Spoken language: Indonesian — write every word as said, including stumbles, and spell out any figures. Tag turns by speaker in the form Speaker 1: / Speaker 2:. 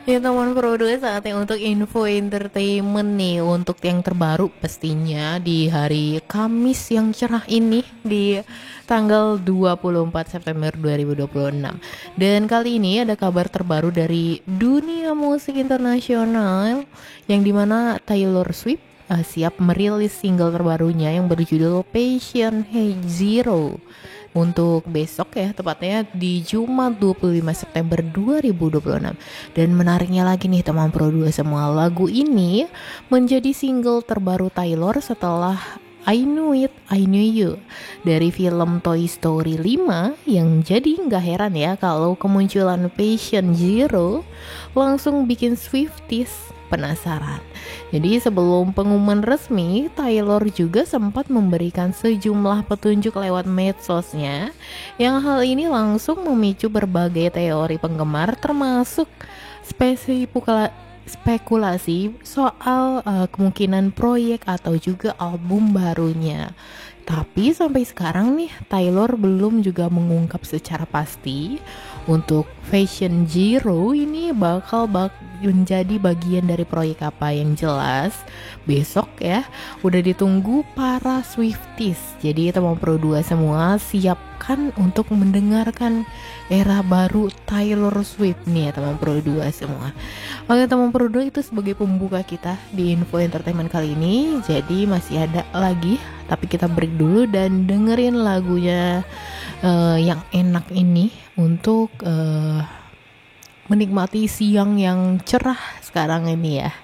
Speaker 1: Ya teman Pro dua saatnya untuk info entertainment nih. Untuk yang terbaru pastinya di hari Kamis yang cerah ini, di tanggal dua puluh empat September dua ribu dua puluh enam. Dan kali ini ada kabar terbaru dari dunia musik internasional, yang dimana Taylor Swift uh, siap merilis single terbarunya yang berjudul Passion Hey Zero untuk besok ya, tepatnya di Jumat dua puluh lima September dua ribu dua puluh enam. Dan menariknya lagi nih teman Pro dua semua, lagu ini menjadi single terbaru Taylor setelah I Knew It, I Knew You dari film Toy Story lima, yang jadi nggak heran ya kalau kemunculan Passion Zero langsung bikin Swifties penasaran. Jadi sebelum pengumuman resmi, Taylor juga sempat memberikan sejumlah petunjuk lewat medsosnya, yang hal ini langsung memicu berbagai teori penggemar, termasuk spesifika spekulasi soal uh, kemungkinan proyek atau juga album barunya. Tapi sampai sekarang nih Taylor belum juga mengungkap secara pasti untuk Fashion Zero ini bakal bak menjadi bagian dari proyek apa. Yang jelas besok ya udah ditunggu para Swifties. Jadi teman Pro dua semua siapkan untuk mendengarkan era baru Taylor Swift nih ya teman Pro dua semua. Oke teman Pro dua, itu sebagai pembuka kita di info entertainment kali ini. Jadi masih ada lagi, tapi kita break dulu dan dengerin lagunya uh, yang enak ini untuk uh, menikmati siang yang cerah sekarang ini ya.